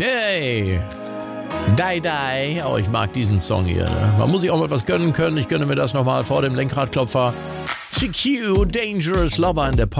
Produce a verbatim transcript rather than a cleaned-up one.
Hey! Die, die. Oh, ich mag diesen Song hier. Ne? Man muss sich auch mal was gönnen können. Ich gönne mir das nochmal vor dem Lenkradklopfer. C Q, Dangerous Lover in der Pop.